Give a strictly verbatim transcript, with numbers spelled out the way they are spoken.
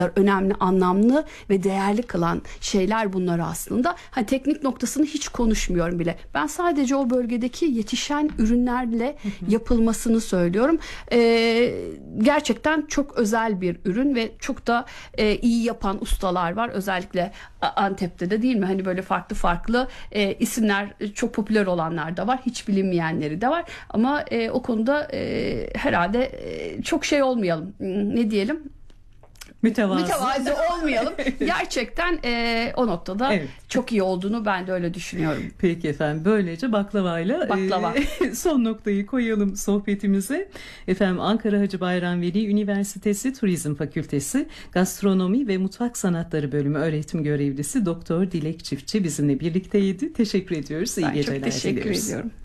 önemli, anlamlı ve değerli kılan şeyler bunlar aslında. Hani teknik noktasını hiç konuşmuyorum bile. Ben sadece o bölgedeki yetişen ürünlerle yapılmasını söylüyorum. Ee, gerçekten çok özel bir ürün ve çok da e, iyi yapan ustalar var. Özellikle Antep'te de, değil mi? Hani böyle farklı farklı e, isimler, çok popüler olanlar da var. Hiç bilinmeyenleri de var. Ama e, o konuda e, herhalde e, çok şey olmayalım. Ne diyelim? Mütevazı. Mütevazi olmayalım. Gerçekten e, o noktada evet. çok iyi olduğunu ben de öyle düşünüyorum. Peki efendim, böylece baklavayla Baklava. e, son noktayı koyalım sohbetimize. Efendim, Ankara Hacı Bayram Veli Üniversitesi Turizm Fakültesi Gastronomi ve Mutfak Sanatları Bölümü öğretim görevlisi Doktor Dilek Çiftçi bizimle birlikteydi. Teşekkür ediyoruz. İyi ben geceler çok teşekkür diliyoruz. ediyorum.